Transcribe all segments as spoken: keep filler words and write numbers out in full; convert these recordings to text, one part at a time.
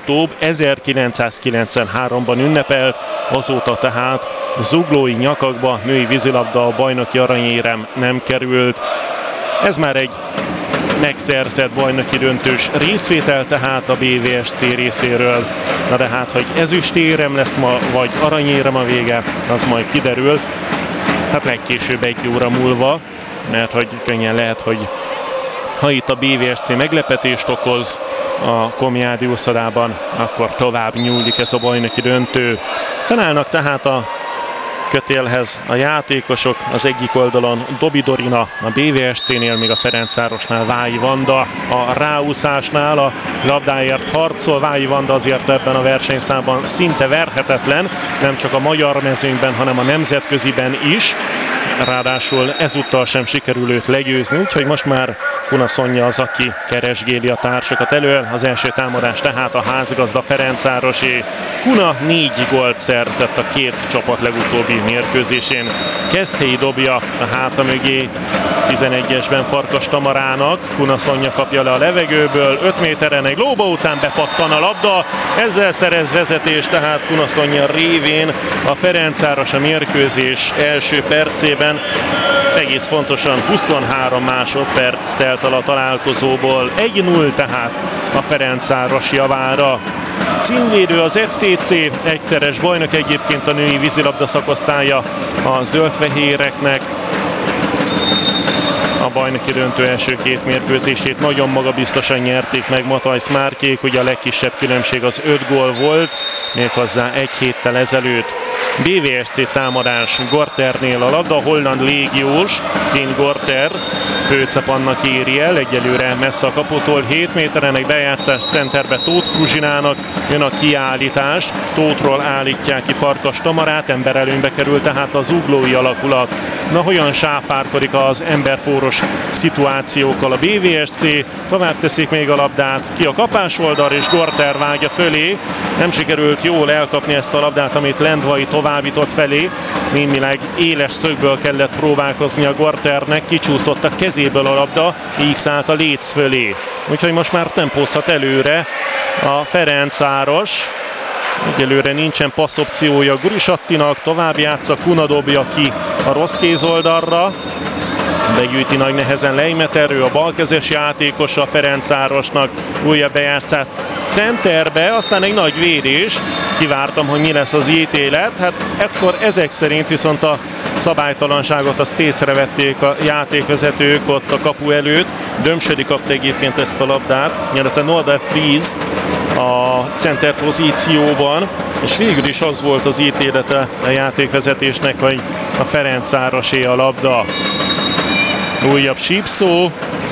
legutóbb ezerkilencszázkilencvenháromban ünnepelt, azóta tehát zuglói nyakakba női vízilabda bajnoki aranyérem nem került. Ez már egy megszerzett bajnoki döntős részvétel tehát a bé vé es cé részéről. Na de hát, hogy ezüstérem lesz ma, vagy aranyérem a vége, az majd kiderül. Hát legkésőbb egy óra múlva, mert hogy könnyen lehet, hogy ha itt a bé vé es cé meglepetést okoz a Komjádi úszodában, akkor tovább nyúlik ez a bajnoki döntő. Felállnak tehát a kötélhez a játékosok, az egyik oldalon Dobi Dorina, a bé vé es cénél, még a Ferencvárosnál Vályi Vanda, a ráúszásnál a labdáért harcol. Vályi Vanda azért ebben a versenyszámban szinte verhetetlen, nem csak a magyar mezőnyben, hanem a nemzetköziben is. Ráadásul ezúttal sem sikerül őt legyőzni, úgyhogy most már Kuna Szonya az, aki keresgéli a társakat elől. Az első támadás tehát a házigazda Ferencvárosé. Kuna négy gólt szerzett a két csapat legutóbbi mérkőzésén. Keszthelyi dobja a háta mögé tizenegyesben Farkas Tamarának. Kuna Szonya kapja le a levegőből, öt méteren egy lóba után bepattan a labda. Ezzel szerez vezetést tehát Kuna Szonya révén a Ferencváros a mérkőzés első percében. Egész pontosan huszonhárom másodperc telt el a találkozóból. egy null tehát a Ferencváros javára. Címvédő az ef té cé, egyszeres bajnok egyébként a női vízilabda szakosztálya a zöldfehéreknek. A bajnoki döntő első két mérkőzését nagyon magabiztosan nyerték meg Matajsz Márkék, ugye a legkisebb különbség az öt gól volt, méghozzá egy héttel ezelőtt. bé vé es cé támadás Gorternél a labda, a holland légiós Dean Gorter Pőcepannak éri el, egyelőre messze a kaputól, hét méteren egy bejátszás centerbe Tóth Fruzsinának, jön a kiállítás, Tóthról állítják ki Farkas Tamarát, emberelőnybe kerül tehát az zuglói alakulat. Na, hogyan sáfárkodik az emberfóros szituációkkal a bé vé es cé, tovább teszik még a labdát ki a kapás oldalra, és Gorter vágja fölé. Nem sikerült jól elkapni ezt a labdát, amit Lendvai továbbított felé. Némileg éles szögből kellett próbálkozni a Gorternek, kicsúszott a kezéből a labda, így szállt a léc fölé. Úgyhogy most már tempózhat előre a Ferencváros. Egyelőre nincsen passzopciója Gurisattinak, tovább játsza, Kuna dobja ki a rossz kézoldalra. Begyűjti nagy nehezen Leimeterő, a balkezes játékos a Ferencvárosnak, újabb bejátszát centerbe, aztán egy nagy védés. Kivártam, hogy mi lesz az ítélet. Hát ekkor ezek szerint viszont a szabálytalanságot azt észrevették a játékvezetők ott a kapu előtt. Dömsödi kapta egyébként ezt a labdát, illetve Norbert Fries a center pozícióban, és végül is az volt az ítélete a játékvezetésnek, hogy a Ferencvárosé a labda. Újabb sípszó.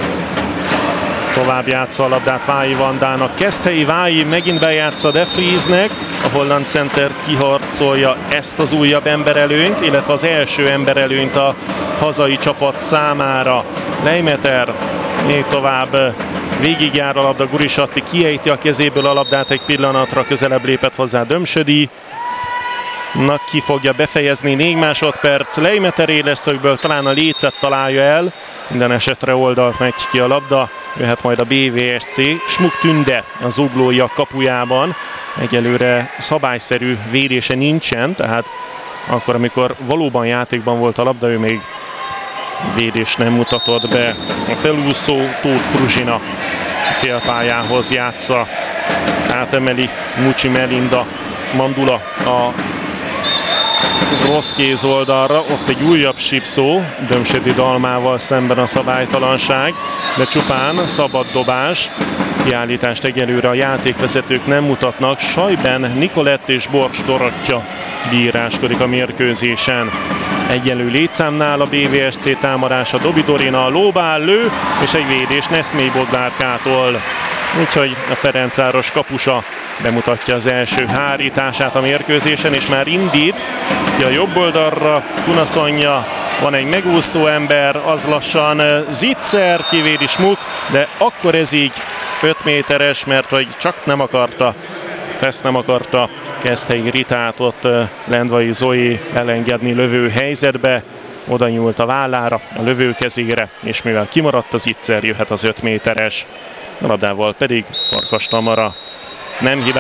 Tovább játsza a labdát Vályi Vandának. Keszthelyi Vályi megint bejátsza De Vriesnek. A holland center kiharcolja ezt az újabb emberelőnyt, illetve az első emberelőnyt a hazai csapat számára. Leimeter még tovább végigjár a labda, Gurisatti kiejti a kezéből a labdát, egy pillanatra közelebb lépett hozzá Dömsödi. Na, ki fogja befejezni, négy másodperc, Leimeter éles szögből talán a lécet találja el, minden esetre oldalt megy ki a labda, jöhet majd a bé vé es cé, Smuk Tünde a zuglóiak kapujában, egyelőre szabályszerű védése nincsen, tehát akkor, amikor valóban játékban volt a labda, ő még védés nem mutatott be. A felúszó Tóth Fruzsina félpályához játsza, átemeli Mucsi Melinda Mandula a rossz kézoldalra, ott egy újabb sípszó, Dömsödi Dalmával szemben a szabálytalanság, de csupán szabad dobás. Kiállítást egyelőre a játékvezetők nem mutatnak. Sajben Nikolett és Bors Dorottya bíráskodik a mérkőzésen. Egyenlő létszámnál a bé vé es cé támadása, Dobi Dorina lóbál, lő, és egy védés Neszmély Bodnárkától. Úgyhogy a Ferencváros kapusa bemutatja az első hárítását a mérkőzésen, és már indít ki a jobb oldalra Kuna Szonya. Van egy megúszó ember, az lassan Zicser, kivédi Smuk, de akkor ez így öt méteres, mert hogy csak nem akarta, Fesz nem akarta Keszthelyi Ritát ott Lendvai Zoé elengedni lövő helyzetbe. Oda nyúlt a vállára, a lövő kezére, és mivel kimaradt az Zicser, jöhet az öt méteres. A labdával pedig Farkas Tamara nem hibás.